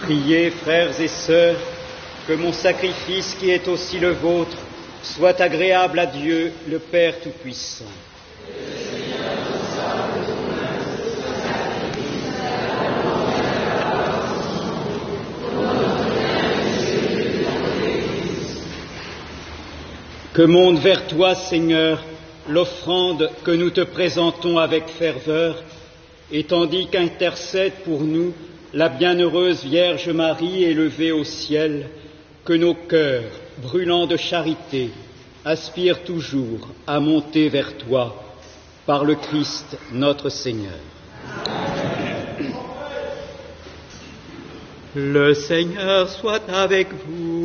Priez, frères et sœurs, que mon sacrifice, qui est aussi le vôtre, soit agréable à Dieu, le Père Tout-Puissant. Que monte vers toi, Seigneur, l'offrande que nous te présentons avec ferveur, et tandis qu'intercède pour nous la bienheureuse Vierge Marie élevée au ciel, que nos cœurs, brûlants de charité, aspirent toujours à monter vers toi, par le Christ notre Seigneur. Le Seigneur soit avec vous.